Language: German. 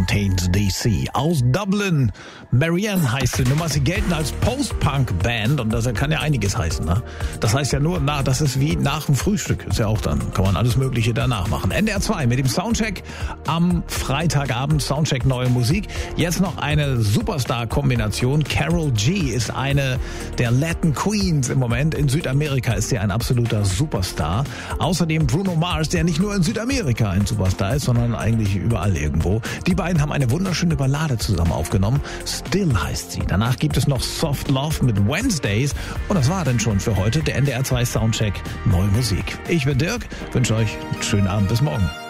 Contains DC. Aus Dublin. Marianne heißt die Nummer. Sie gelten als Post-Punk-Band und das kann ja einiges heißen. Ne? Das heißt ja nur, das ist wie nach dem Frühstück. Ist ja auch dann, kann man alles Mögliche danach machen. NDR 2 mit dem Soundcheck am Freitagabend. Soundcheck neue Musik. Jetzt noch eine Superstar-Kombination. Karol G ist eine der Latin Queens im Moment. In Südamerika ist sie ein absoluter Superstar. Außerdem Bruno Mars, der nicht nur in Südamerika ein Superstar ist, sondern eigentlich überall irgendwo. Die beiden haben eine wunderschöne Ballade zusammen aufgenommen. Still heißt sie. Danach gibt es noch Soft Love mit Wednesdays. Und das war dann schon für heute der NDR 2 Soundcheck Neue Musik. Ich bin Dirk, wünsche euch einen schönen Abend. Bis morgen.